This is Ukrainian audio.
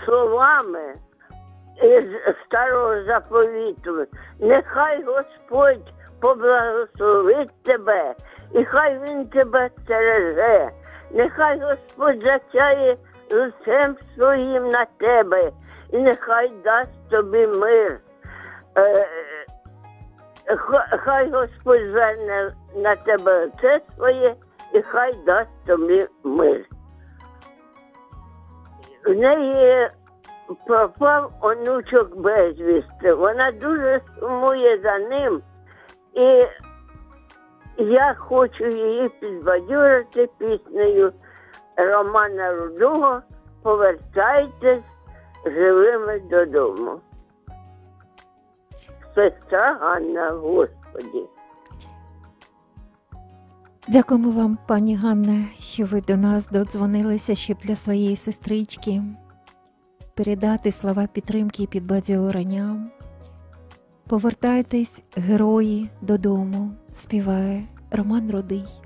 словами із старого заповіту. Нехай Господь поблагословить тебе, і хай Він тебе стереже. Нехай Господь засяє лицем своїм на тебе, і нехай дасть тобі мир. Хай Господь зверне на тебе лице своє, і хай дасть тобі мир. В неї пропав онучок безвісти. Вона дуже сумує за ним. І я хочу її підбадьорити піснею Романа Рудого «Повертайтесь живими додому». Сестра Ганна, Господі. Дякуємо вам, пані Ганна, що ви до нас додзвонилися, щоб для своєї сестрички передати слова підтримки і підбадьорення. «Повертайтесь, герої, додому», співає Роман Рудий.